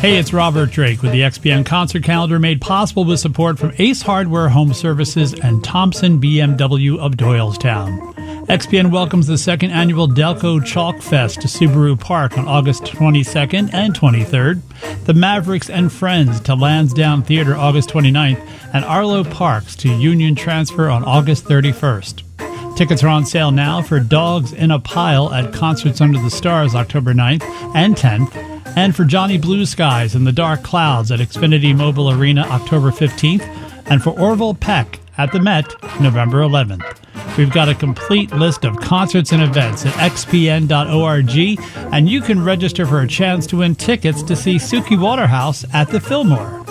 Hey, it's Robert Drake with the XPN Concert Calendar, made possible with support from Ace Hardware Home Services and Thompson BMW of Doylestown. XPN welcomes the second annual Delco Chalk Fest to Subaru Park on August 22nd and 23rd, the Mavericks and Friends to Lansdowne Theater August 29th, and Arlo Parks to Union Transfer on August 31st. Tickets are on sale now for Dogs in a Pile at Concerts Under the Stars October 9th and 10th, and for Johnny Blue Skies and the Dark Clouds at Xfinity Mobile Arena October 15th, and for Orville Peck at the Met November 11th. We've got a complete list of concerts and events at xpn.org, and you can register for a chance to win tickets to see Suki Waterhouse at the Fillmore.